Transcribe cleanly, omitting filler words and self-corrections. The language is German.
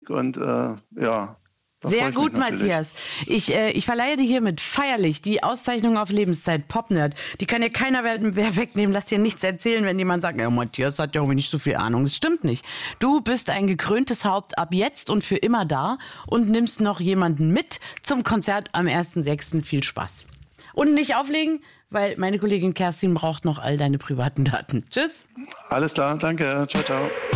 und ja. Sehr gut, Matthias. Ich verleihe dir hiermit feierlich die Auszeichnung auf Lebenszeit, Popnerd. Die kann dir keiner mehr wegnehmen. Lass dir nichts erzählen, wenn jemand sagt, ja, Matthias hat ja irgendwie nicht so viel Ahnung. Das stimmt nicht. Du bist ein gekröntes Haupt ab jetzt und für immer da und nimmst noch jemanden mit zum Konzert am 1.6. Viel Spaß. Und nicht auflegen, weil meine Kollegin Kerstin braucht noch all deine privaten Daten. Tschüss. Alles klar, danke. Ciao, ciao.